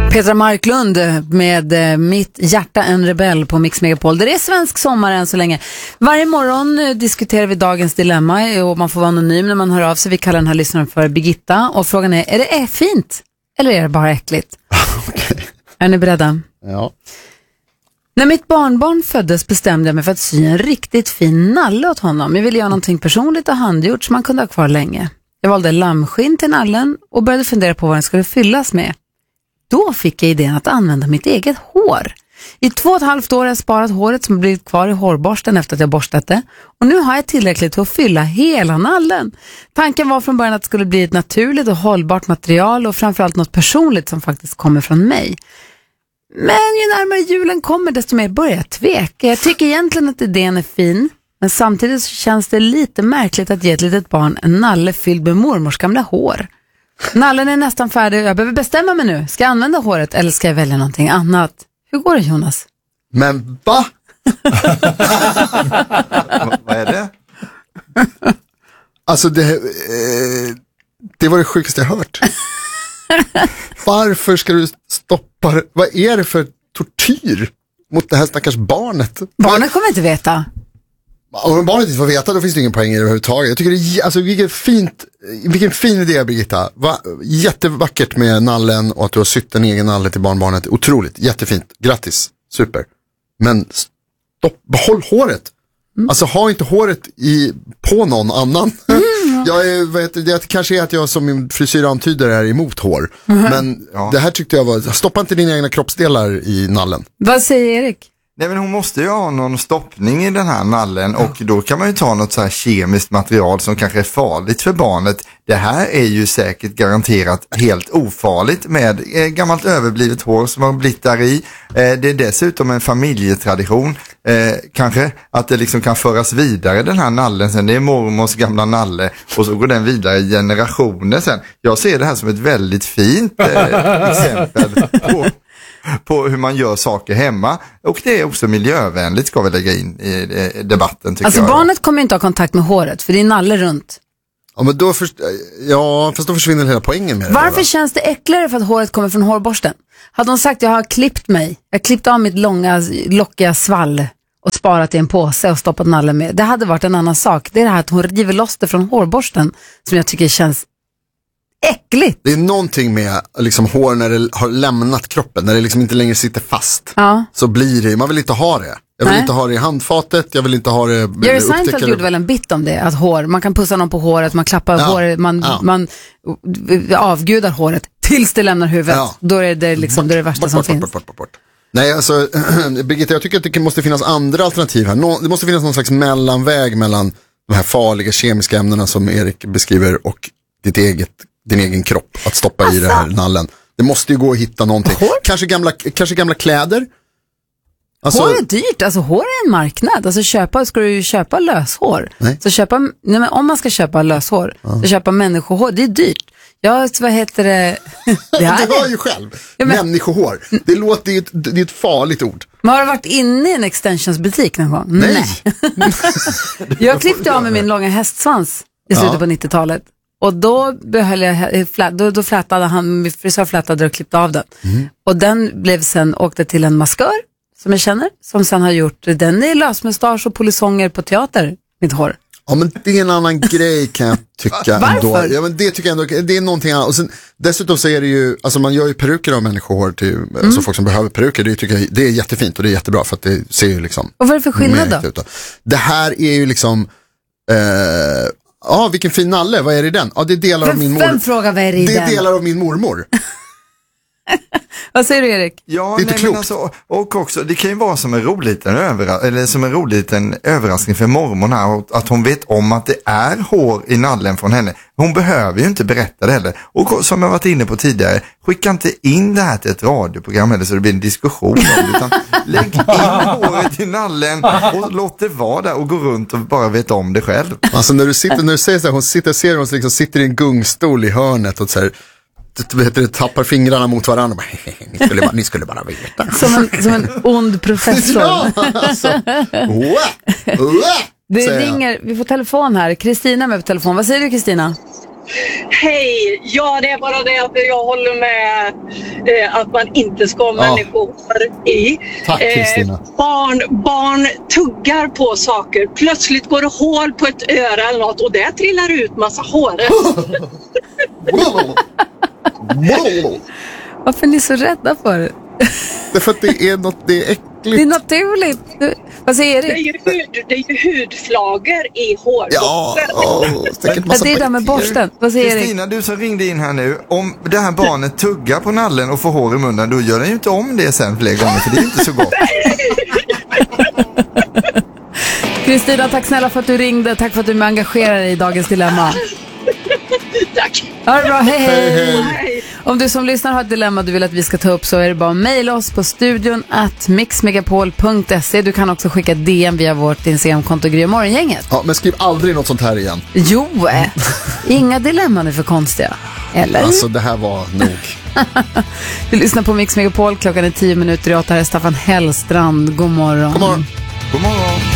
Petra Marklund med Mitt hjärta en rebell på Mix Megapol. Det är svensk sommar än så länge. Varje morgon diskuterar vi dagens dilemma och man får vara anonym när man hör av sig. Vi kallar den här lyssnaren för Birgitta och frågan är det fint eller är det bara äckligt? Okay. Är ni beredda? Ja. När mitt barnbarn föddes bestämde jag mig för att sy en riktigt fin nalle åt honom. Jag ville göra någonting personligt och handgjort som man kunde ha kvar länge. Jag valde lammskinn till nallen och började fundera på vad den skulle fyllas med. Då fick jag idén att använda mitt eget hår. I 2,5 år har jag sparat håret som blivit kvar i hårborsten efter att jag borstat det. Och nu har jag tillräckligt för att fylla hela nallen. Tanken var från början att det skulle bli ett naturligt och hållbart material och framförallt något personligt som faktiskt kommer från mig. Men ju närmare julen kommer desto mer börjar jag tveka. Jag tycker egentligen att idén är fin. Men samtidigt så känns det lite märkligt att ge ett litet barn en nalle fylld med mormors gamla hår. Nallen är nästan färdig och jag behöver bestämma mig nu. Ska jag använda håret eller ska jag välja någonting annat? Hur går det, Jonas? Men va? Vad är det? Alltså det var det sjukaste jag hört. Varför ska du stoppa det? Vad är det för tortyr mot det här stackars barnet? Barnet kommer inte veta. Om barnet inte får veta, då finns det ingen poäng i det överhuvudtaget. Jag tycker det är, alltså vilken fin idé, Birgitta. Jättevackert med nallen och att du har sytt en egen nalle till barnbarnet. Otroligt, jättefint. Grattis, super. Men behåll håret. Alltså ha inte håret på någon annan. Det kanske är att jag som min frisyr antyder är emot hår. Men det här tyckte jag var, stoppa inte dina egna kroppsdelar i nallen. Vad säger Erik? Nej, men hon måste ju ha någon stoppning i den här nallen och då kan man ju ta något så här kemiskt material som kanske är farligt för barnet. Det här är ju säkert garanterat helt ofarligt med gammalt överblivet hår som har blivit där i. Det är dessutom en familjetradition kanske att det liksom kan föras vidare den här nallen sen. Det är mormors gamla nalle och så går den vidare i generationer sen. Jag ser det här som ett väldigt fint exempel på hur man gör saker hemma. Och det är också miljövänligt, ska vi lägga in i debatten, tycker alltså, jag. barnet kommer inte ha kontakt med håret, för det är nalle runt. Ja, men då fast då försvinner hela poängen med det. Varför känns det äckligare för att håret kommer från hårborsten? Hade hon sagt, jag har klippt av mitt långa, lockiga svall och sparat i en påse och stoppat nallen med. Det hade varit en annan sak. Det är det här att hon river loss det från hårborsten som jag tycker känns äckligt. Det är någonting med liksom hår när det har lämnat kroppen, när det liksom inte längre sitter fast. Ja. Så blir det, man vill inte ha det. Jag vill inte ha det i handfatet, jag vill inte ha det. Jerry Seinfeld gjorde väl en bit om det, att hår, man kan pussa någon på håret, man klappar håret, man avgudar håret tills det lämnar huvudet. Ja. Då är det liksom det värsta som finns. Nej, alltså Birgitta, jag tycker att det måste finnas andra alternativ här. Det måste finnas någon slags mellanväg mellan de här farliga kemiska ämnena som Erik beskriver och din egen kropp att stoppa i det här nallen. Det måste ju gå att hitta någonting. Kanske gamla kläder. Alltså, hår är dyrt, alltså hår är en marknad. Alltså ska du köpa löshår? Nej. Så men om man ska köpa löshår, så köpa människohår, det är dyrt. Ja, vad heter det? Du hör ju själv. Människohår. Det är ett farligt ord. Men har du varit inne i en extensionsbutik någon gång? Nej. Jag klippte av med min långa hästsvans i slutet på 90-talet. Och då då flätade min frisör flätade och klippte av den. Och den blev åkte till en maskör som jag känner, som sen har gjort den i lösmustasch och polisonger på teater, mitt hår. Ja, men det är en annan grej kan jag tycka. Varför? Ändå. Ja, men det tycker jag ändå, det är någonting annat. Och sen, dessutom så är det ju, alltså man gör ju peruker av människohår till alltså folk som behöver peruker. Det tycker jag, det är jättefint och det är jättebra för att det ser ju liksom. Och vad är det för skillnad då? Det här är ju liksom vilken fin nalle, vad är det i den? Ja, det är delar av min mormor. Vem frågar vad är det i den? Det är delar av min mormor. Vad säger du, Erik? Ja, det är inte klokt. Alltså, och också, det kan ju vara som en rolig liten överraskning för mormon här, att hon vet om att det är hår i nallen från henne. Hon behöver ju inte berätta det heller. Och som jag varit inne på tidigare, skicka inte in det här till ett radioprogram eller så det blir en diskussion om det, utan lägg in håret i nallen och låt det vara där och gå runt och bara veta om det själv. Alltså när du säger så här, hon sitter i en gungstol i hörnet och så här, tappar fingrarna mot varandra. Ni skulle bara veta. Som en ond professor. Ja, alltså. Det ringer, vi får telefon här. Kristina med på telefon. Vad säger du, Kristina? Hej! Ja, det är bara det att jag håller med att man inte ska ha människor i. Tack, Kristina. Barn tuggar på saker. Plötsligt går det hål på ett öra eller något och det trillar ut massa hår. Varför är ni så rädda för det? Det är för att det är något, det är äckligt. Det är naturligt. Vad säger Det är ju hudflagor i hårbotten. Ja, säkert massa det är det med borsten. Vad säger Erik? Kristina, du som ringde in här nu, om det här barnet tuggar på nallen och får hår i munnen, då gör den ju inte om det sen fler gånger, för det är inte så gott. Kristina, tack snälla för att du ringde. Tack för att du är med engagerad i dagens dilemma. Tack. Ha det bra, hej. Om du som lyssnar har ett dilemma du vill att vi ska ta upp, så är det bara att mejla oss på studion@mixmegapol.se. Du kan också skicka DM via vårt Instagramkonto Gry och Morgongänget. Ja, men skriv aldrig något sånt här igen. Jo, inga dilemman är för konstiga. Eller? Alltså, det här var nog. Du lyssnar på Mix Megapol, klockan är 10 minuter i 8. Här är Staffan Hellstrand. God morgon. God morgon. God morgon.